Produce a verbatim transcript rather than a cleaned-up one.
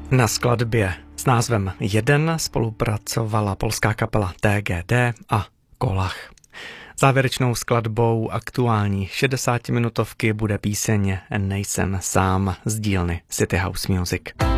Na skladbě s názvem Jeden spolupracovala polská kapela T G D a Kolach. Závěrečnou skladbou aktuální šedesátiminutovky bude píseň Nejsem sám z dílny City House Music.